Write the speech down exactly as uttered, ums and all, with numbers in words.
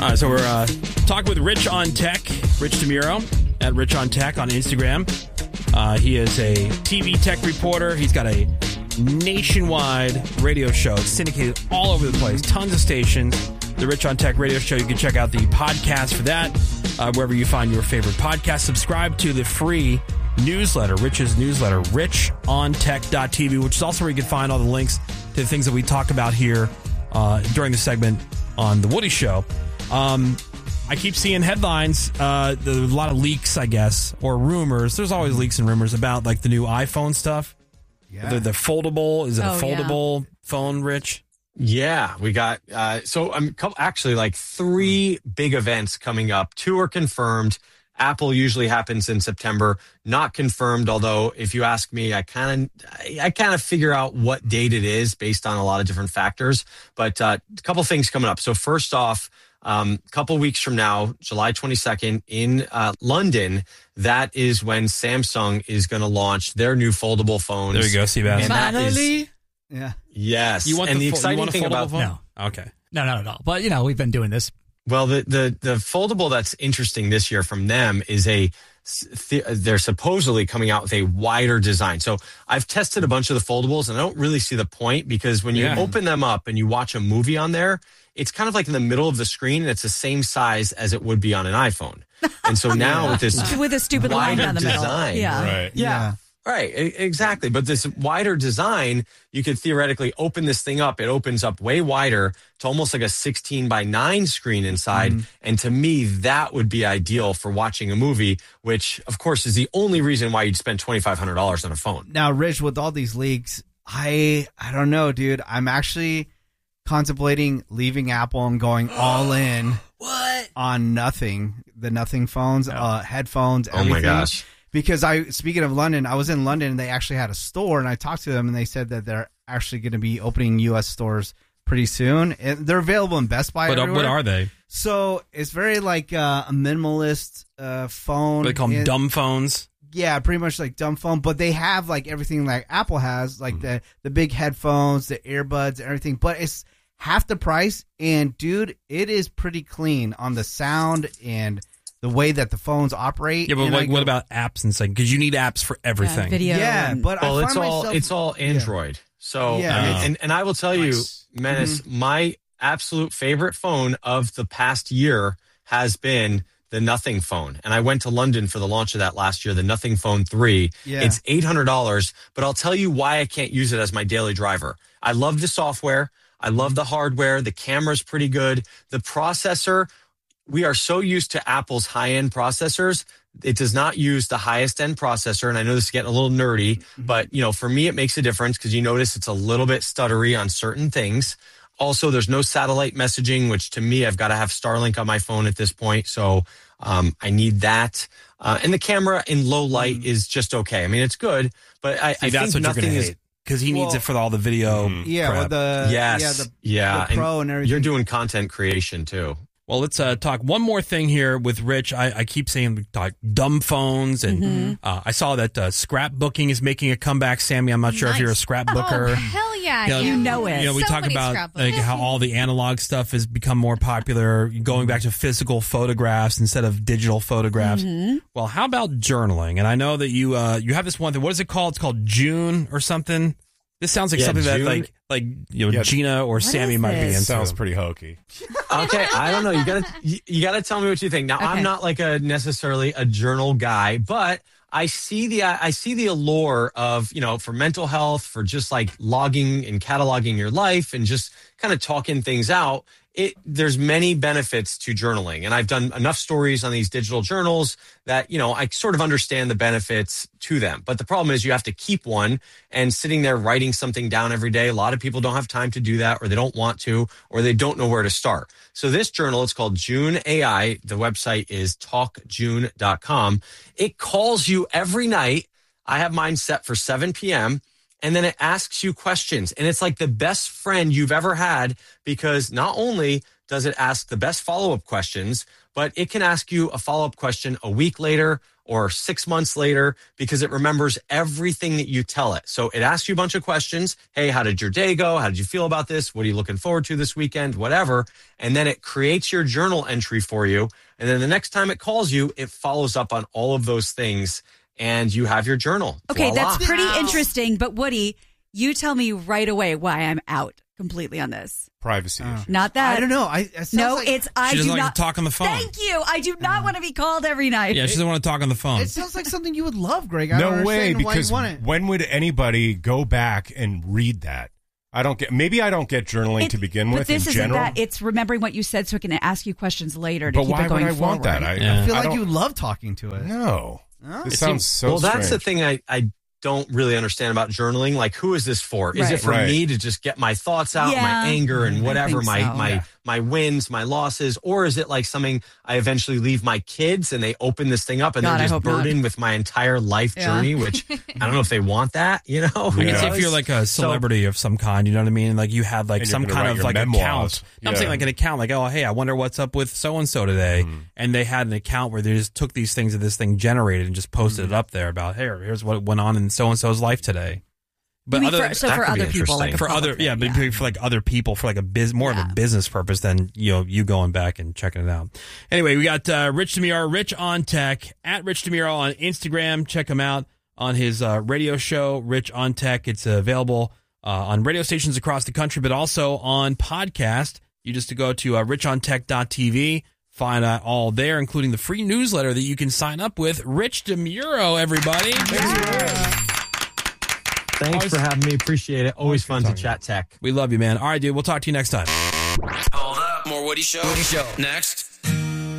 Uh, so we're uh, talking with Rich on Tech, Rich DeMuro at Rich on Tech on Instagram. Uh, he is a T V tech reporter. He's got a nationwide radio show. It's syndicated all over the place. Tons of stations. The Rich on Tech radio show. You can check out the podcast for that uh, wherever you find your favorite podcast. Subscribe to the free newsletter, Rich's newsletter, rich on tech dot t v, which is also where you can find all the links to the things that we talk about here uh, during the segment on The Woody Show. Um, I keep seeing headlines, uh, there's a lot of leaks, I guess, or rumors. There's always leaks and rumors about like the new iPhone stuff. Yeah. The, the foldable, is it Oh, a foldable yeah. phone, Rich? Yeah, we got, uh, so I'm um, actually like three big events coming up. Two are confirmed. Apple usually happens in September, not confirmed. Although if you ask me, I kind of, I kind of figure out what date it is based on a lot of different factors, but uh, a couple things coming up. So first off, a um, couple weeks from now, July twenty-second in uh, London, that is when Samsung is going to launch their new foldable phones. There you go, Seabass. Finally? Yeah. Yes. You want and the, the, fo- exciting you want a thing foldable about phone? No. Okay. No, not at all. But, you know, we've been doing this. Well, the, the, the foldable that's interesting this year from them is a, th- they're supposedly coming out with a wider design. So I've tested a bunch of the foldables and I don't really see the point because when you Yeah. open them up and you watch a movie on there, it's kind of like in the middle of the screen and it's the same size as it would be on an iPhone. And so now with this With a stupid line wider down the middle. design, Yeah. Right. Yeah. Right, e- exactly. But this wider design, you could theoretically open this thing up. It opens up way wider to almost like a sixteen by nine screen inside. Mm-hmm. And to me, that would be ideal for watching a movie, which, of course, is the only reason why you'd spend twenty-five hundred dollars on a phone. Now, Rich, with all these leaks, I I don't know, dude. I'm actually contemplating leaving Apple and going all in What? on nothing, the nothing phones, uh, headphones, Oh, everything. my gosh. Because I, speaking of London, I was in London and they actually had a store and I talked to them and they said that they're actually going to be opening U S stores pretty soon. And they're available in Best Buy. But uh, everywhere. what are they? So it's very like uh, a minimalist uh, phone. They call them It- dumb phones. Yeah, pretty much like dumb phone, but they have like everything like Apple has, like the the big headphones, the earbuds, everything. But it's half the price, and dude, it is pretty clean on the sound and the way that the phones operate. Yeah, but And like, I go- what about apps and stuff? Because you need apps for everything. video. Yeah, and- but Well, I it's find all myself, it's all Android. So Yeah. I mean, Oh. and, and I will tell Nice. you, Menace, my absolute favorite phone of the past year has been the Nothing phone. And I went to London for the launch of that last year, the Nothing Phone three. Yeah. It's eight hundred dollars, but I'll tell you why I can't use it as my daily driver. I love the software. I love the hardware. The camera's pretty good. The processor, we are so used to Apple's high-end processors. It does not use the highest end processor. And I know this is getting a little nerdy, but you know, for me, it makes a difference because you notice it's a little bit stuttery on certain things. Also, there's no satellite messaging, which to me, I've got to have Starlink on my phone at this point. So um, I need that. Uh, and the camera in low light is just okay. I mean, it's good, but I, See, I that's think what you're nothing going to is. hate. Because he needs Well, it for all the video yeah, prep. with the Yes. yeah, the, yeah. the Pro and everything. You're doing content creation too. Well, let's uh, talk one more thing here with Rich. I, I keep saying we talk dumb phones, and Mm-hmm. uh, I saw that uh, scrapbooking is making a comeback. Sammy, I'm not sure if you're a scrapbooker. Oh, hell yeah. You know, You know it. You know, we So talk many about scrapbooks. like how all the analog stuff has become more popular, going back to physical photographs instead of digital photographs. Mm-hmm. Well, how about journaling? And I know that you uh, you have this one thing. What is it called? It's called June or something. This sounds like Yeah, something June. that like like you know Yeah. Gina or Sammy is might be this? into. Sounds pretty hokey. Okay, I don't know. You gotta you, you gotta tell me what you think. Now, Okay. I'm not like a necessarily a journal guy, but I see the I see the allure of, you know, for mental health, for just like logging and cataloging your life and just kind of talking things out. It there's many benefits to journaling, and I've done enough stories on these digital journals that, you know, I sort of understand the benefits to them. But the problem is you have to keep one, and sitting there writing something down every day. A lot of people don't have time to do that, or they don't want to, or they don't know where to start. So this journal, it's called June A I. The website is talk june dot com. It calls you every night. I have mine set for seven p.m. And then it asks you questions. And it's like the best friend you've ever had, because not only does it ask the best follow-up questions, but it can ask you a follow-up question a week later or six months later because it remembers everything that you tell it. So it asks you a bunch of questions. Hey, how did your day go? How did you feel about this? What are you looking forward to this weekend? Whatever. And then it creates your journal entry for you. And then the next time it calls you, it follows up on all of those things and you have your journal. Okay, Voila. that's pretty interesting. But Woody, you tell me right away why I'm out completely on this. Privacy Uh, issues. Not that. I don't know. I it sounds No, like, it's I She doesn't do like not to talk on the phone. Thank you. I do not want to be called every night. Yeah, she doesn't want to talk on the phone. It sounds like something you would love, Greg. I don't No way, understand why because you want it. when would anybody go back and read that? I don't get. Maybe I don't get journaling It- to begin but with this in isn't general. that. It's remembering what you said so it can ask you questions later to But keep why it going would I forward. want that? I, Yeah. I feel I like don't- you love talking to it. No, No? this It sounds seems- so. well, that's the strange. thing I, I don't really understand about journaling. Like, who is this for? Is Right. it for Right. me to just get my thoughts out, Yeah. my anger and I whatever, think my so. my Yeah. my wins, my losses, or is it like something I eventually leave my kids and they open this thing up and God, I they're just hope not. burdened with my entire life Yeah. journey? Which I don't know if they want that. You know, I can Yeah. see if you're like a celebrity of some kind, you know what I mean? Like you have like And you're some gonna kind write of your like memoirs. account. I'm Yeah. saying like an account, like, oh, hey, I wonder what's up with so and so today. Mm-hmm. And they had an account where they just took these things that this thing generated and just posted Mm-hmm. it up there about, hey, here's what went on in so and so's life today. You mean other for, so that for could be other people, like a for public other, thing, yeah, but for like other people, for like a biz, more of Yeah. a business purpose than you know you going back and checking it out. Anyway, we got uh, Rich DeMuro, Rich on Tech at Rich DeMuro on Instagram. Check him out on his uh, radio show, Rich on Tech. It's available uh, on radio stations across the country, but also on podcast. You just to go to uh, rich on tech dot t v, find out all there, including the free newsletter that you can sign up with. Rich DeMuro, everybody. Thanks Always- for having me. Appreciate it. Always fun to talking. chat tech. We love you, man. All right, dude. We'll talk to you next time. Hold up. More Woody Show. Woody Show. Next.